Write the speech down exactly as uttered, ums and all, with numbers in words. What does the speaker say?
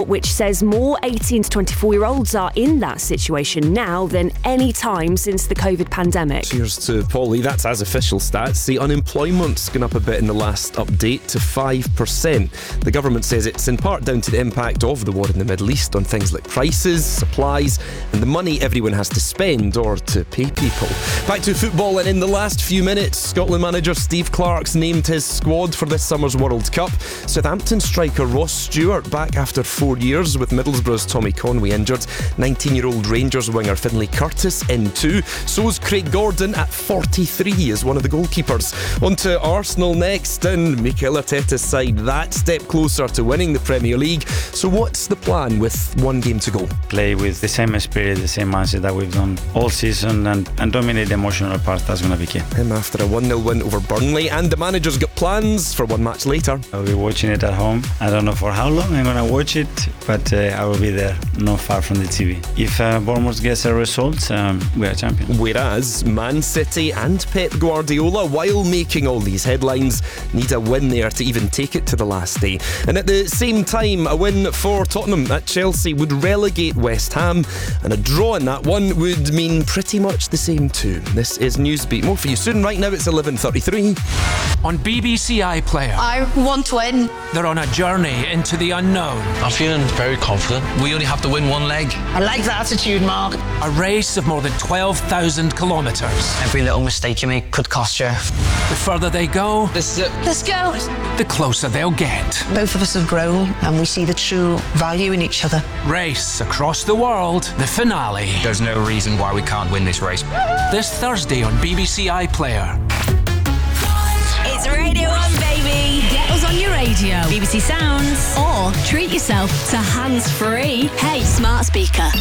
report which says more eighteen to twenty-four-year-olds are in that situation now than any time since the COVID pandemic. Cheers to Polly. That's as official stats. The unemployment's gone up a bit in the last update to five percent. The government says it's in part down to the impact of the war in the Middle East on things like prices, supplies, and the money everyone has to spend or to pay people. Back to football, and in the last few minutes, Scotland manager Steve Clarke's named his squad for this summer's World Cup. Southampton striker Ross Stewart back after four years with Middlesbrough's Tommy Conway injured. nineteen-year-old Rangers winger Finlay Curtis in too. So's Craig Gordon at forty-three as one of the goalkeepers. On to Arsenal next, and Mikel Arteta's side that step closer to winning the Premier League. So what's the plan with one game to go? Play with the same spirit, the same mindset that we've done all season, and, and dominate the emotional part. That's going to be key. Him after a one nil win over Burnley, and the manager's got plans for one match later. I'll be watching it at home. I don't know for how long I'm going to watch it, but uh, I will be there, not far from the T V. If uh, Bournemouth gets a result, um, we are champions. Whereas Man City and Pep Guardiola, while making all these headlines, need a win there to even take it to the last day. And at the same time, a win for Tottenham at Chelsea would relegate West Ham, and a draw in that one would mean pretty much the same too. This is Newsbeat. More for you soon. Right now it's eleven thirty-three. On B B C iPlayer, I want to win. they're on a journey into the unknown. I'm feeling very confident. We only have to win one leg. I like the attitude, Mark. A race of more than twelve thousand kilometres. Every little mistake you make could cost you. The further they go, This is it. Let's go. the closer they'll get. Both of us have grown and we see the true value in each other. Race across the world, the finale. There's no reason why we can't win this race. This Thursday on B B C iPlayer. It's Radio one, baby. Get us on your radio. B B C Sounds. Or treat yourself to hands-free. Hey, smart speaker.